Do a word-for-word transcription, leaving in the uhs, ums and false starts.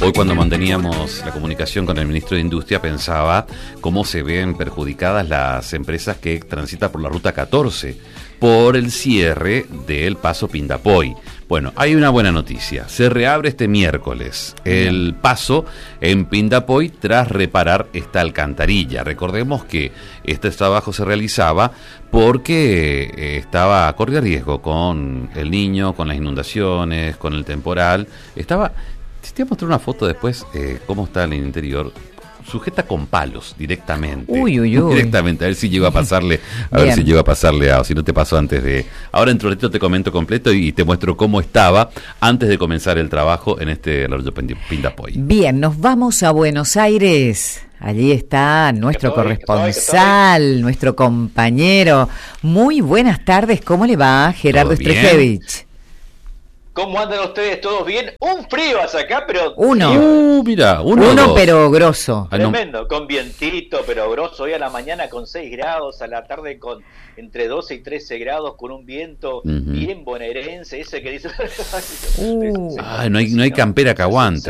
Hoy cuando manteníamos la comunicación con el ministro de Industria pensaba cómo se ven perjudicadas las empresas que transitan por la ruta catorce por el cierre del paso Pindapoy. Bueno, hay una buena noticia. Se reabre este miércoles el paso en Pindapoy tras reparar esta alcantarilla. Recordemos que este trabajo se realizaba porque eh, estaba corría riesgo con el niño, con las inundaciones, con el temporal. Estaba, te voy a mostrar una foto después, eh, cómo está en el interior. Sujeta con palos directamente. Uy, uy, uy. Directamente, a ver si llego a pasarle, a Bien. ver si llego a pasarle a, o si no te paso antes de. Ahora en un ratito te comento completo y te muestro cómo estaba antes de comenzar el trabajo en este arroyo Pindapoy. Bien, nos vamos a Buenos Aires. Allí está nuestro Estoy, corresponsal, estoy, estoy. nuestro compañero. Muy buenas tardes, ¿cómo le va, Gerardo ¿Todo bien? Strejevich? ¿Cómo andan ustedes? ¿Todos bien? Un frío hacia acá, pero... Uno. Uh, mira, uno, Uno, dos. pero grosso. Ah, no. Tremendo, con vientito, pero grosso. Hoy a la mañana con seis grados, a la tarde con entre doce y trece grados, con un viento Ujú. bien bonaerense, ese que dice... Uh. Ay, no hay, no hay campera que aguante.